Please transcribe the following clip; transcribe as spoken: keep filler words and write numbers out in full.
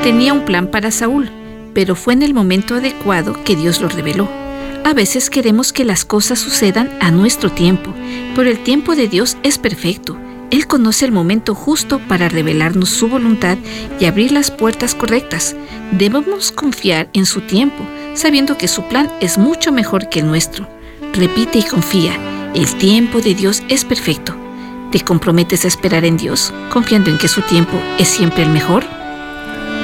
tenía un plan para Saúl, pero fue en el momento adecuado que Dios lo reveló. A veces queremos que las cosas sucedan a nuestro tiempo, pero el tiempo de Dios es perfecto. Él conoce el momento justo para revelarnos su voluntad y abrir las puertas correctas. Debemos confiar en su tiempo, sabiendo que su plan es mucho mejor que el nuestro. Repite y confía, el tiempo de Dios es perfecto. ¿Te comprometes a esperar en Dios, confiando en que su tiempo es siempre el mejor?